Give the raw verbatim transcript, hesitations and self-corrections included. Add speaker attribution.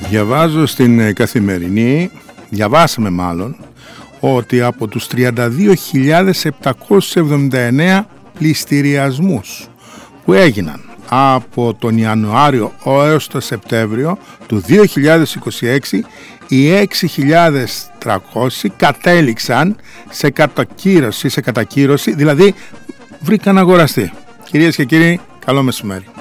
Speaker 1: Διαβάζω στην Καθημερινή, διαβάσαμε μάλλον, ότι από τους τριάντα δύο χιλιάδες επτακόσιους εβδομήντα εννέα πληστηριασμούς που έγιναν από τον Ιανουάριο έως τον Σεπτέμβριο του δύο χιλιάδες είκοσι έξι, οι έξι χιλιάδες τριακόσιοι κατέληξαν σε κατακύρωση, σε κατακύρωση, δηλαδή βρήκαν αγοραστή. Κυρίες και κύριοι, καλό μεσημέρι.